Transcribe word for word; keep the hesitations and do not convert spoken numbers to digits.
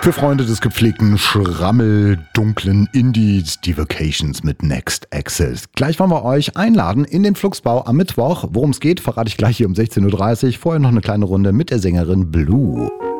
Für Freunde des gepflegten schrammeldunklen Indies, die Vacations mit Next Access. Gleich wollen wir euch einladen in den Fluxbau am Mittwoch. Worum es geht, verrate ich gleich hier um sechzehn Uhr dreißig. Vorher noch eine kleine Runde mit der Sängerin Blue.